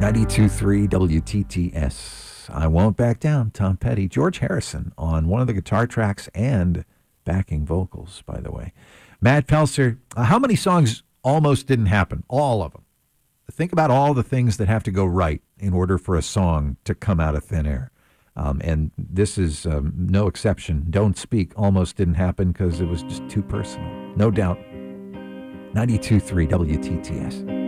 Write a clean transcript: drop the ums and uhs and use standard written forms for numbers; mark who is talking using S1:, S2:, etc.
S1: 92.3 WTTS. I Won't Back Down, Tom Petty. George Harrison on one of the guitar tracks and backing vocals, by the way. Matt Pelser, how many songs almost didn't happen? All of them. Think about all the things that have to go right in order for a song to come out of thin air. And this is no exception. Don't Speak almost didn't happen because it was just too personal. No doubt. 92.3 WTTS.